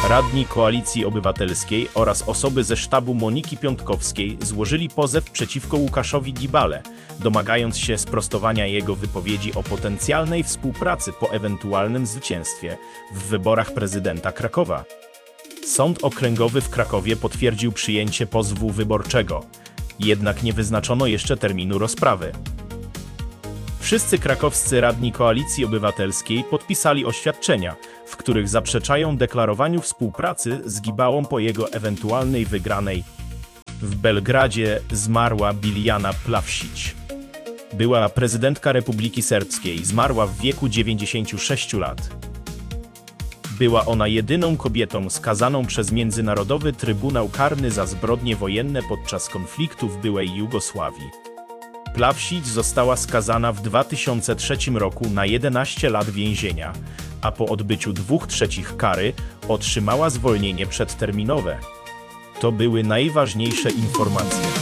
Radni Koalicji Obywatelskiej oraz osoby ze sztabu Moniki Piątkowskiej złożyli pozew przeciwko Łukaszowi Gibale, domagając się sprostowania jego wypowiedzi o potencjalnej współpracy po ewentualnym zwycięstwie w wyborach prezydenta Krakowa. Sąd Okręgowy w Krakowie potwierdził przyjęcie pozwu wyborczego, jednak nie wyznaczono jeszcze terminu rozprawy. Wszyscy krakowscy radni Koalicji Obywatelskiej podpisali oświadczenia, w których zaprzeczają deklarowaniu współpracy z Gibałą po jego ewentualnej wygranej. W Belgradzie zmarła Biljana Plavšić. Była prezydentka Republiki Serbskiej, zmarła w wieku 96 lat. Była ona jedyną kobietą skazaną przez Międzynarodowy Trybunał Karny za zbrodnie wojenne podczas konfliktu w byłej Jugosławii. Plavšić została skazana w 2003 roku na 11 lat więzienia, a po odbyciu 2/3 kary otrzymała zwolnienie przedterminowe. To były najważniejsze informacje.